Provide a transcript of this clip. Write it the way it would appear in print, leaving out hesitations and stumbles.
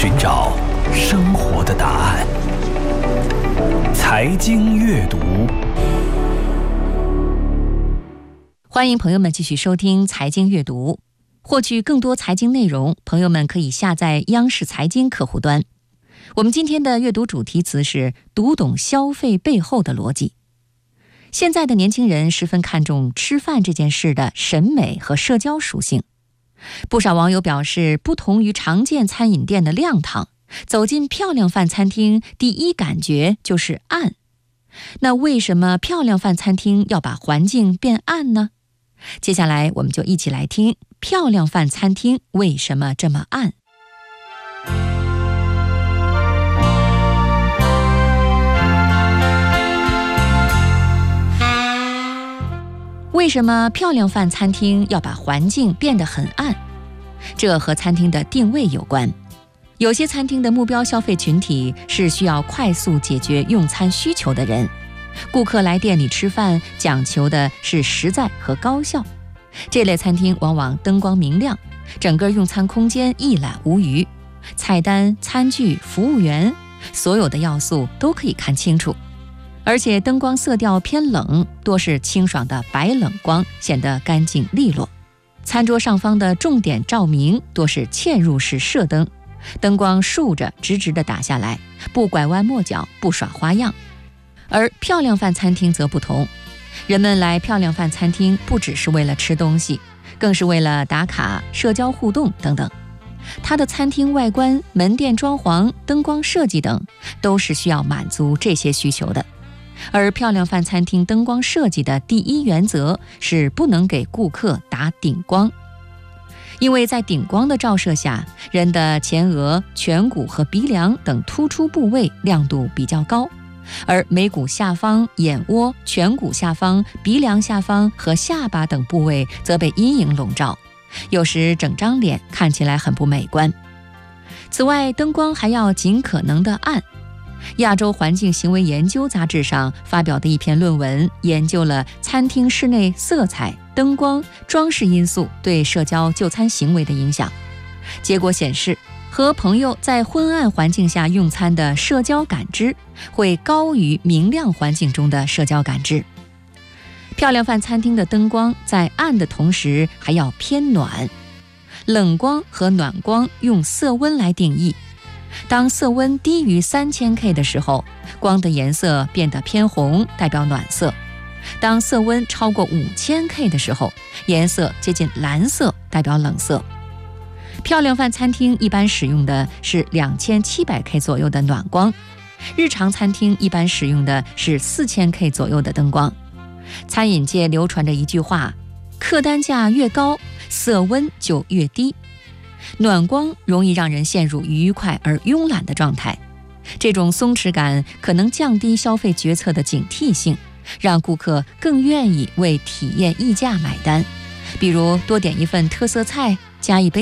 寻找生活的答案。财经阅读， 欢迎朋友们继续收听财经阅读。获取更多财经内容，朋友们可以下载央视财经客户端。我们今天的阅读主题词是读懂消费背后的逻辑。现在的年轻人十分看重吃饭这件事的审美和社交属性。不少网友表示，不同于常见餐饮店的亮堂，走进漂亮饭餐厅，第一感觉就是暗。那为什么漂亮饭餐厅要把环境变暗呢？接下来我们就一起来听漂亮饭餐厅为什么这么暗。为什么漂亮饭餐厅要把环境变得很暗？这和餐厅的定位有关。有些餐厅的目标消费群体是需要快速解决用餐需求的人，顾客来店里吃饭讲求的是实在和高效。这类餐厅往往灯光明亮，整个用餐空间一览无余，菜单、餐具、服务员，所有的要素都可以看清楚。而且灯光色调偏冷，多是清爽的白冷光，显得干净利落。餐桌上方的重点照明多是嵌入式射灯，灯光竖着直直地打下来，不拐弯抹角，不耍花样。而漂亮饭餐厅则不同，人们来漂亮饭餐厅不只是为了吃东西，更是为了打卡、社交互动等等。它的餐厅外观、门店装潢、灯光设计等，都是需要满足这些需求的。而漂亮饭餐厅灯光设计的第一原则是不能给顾客打顶光，因为在顶光的照射下，人的前额、颧骨和鼻梁等突出部位亮度比较高，而眉骨下方、眼窝、颧骨下方、鼻梁下方和下巴等部位则被阴影笼罩，有时整张脸看起来很不美观。此外，灯光还要尽可能的暗。亚洲环境行为研究杂志上发表的一篇论文，研究了餐厅室内色彩、灯光、装饰因素对社交就餐行为的影响。结果显示，和朋友在昏暗环境下用餐的社交感知会高于明亮环境中的社交感知。漂亮饭餐厅的灯光在暗的同时还要偏暖。冷光和暖光用色温来定义。当色温低于3000K 的时候，光的颜色变得偏红，代表暖色；当色温超过5000K 的时候，颜色接近蓝色，代表冷色。漂亮饭餐厅一般使用的是2700K 左右的暖光，日常餐厅一般使用的是4000K 左右的灯光。餐饮界流传着一句话：客单价越高，色温就越低。暖光容易让人陷入愉快而慵懒的状态，这种松弛感可能降低消费决策的警惕性，让顾客更愿意为体验溢价买单，比如多点一份特色菜，加一杯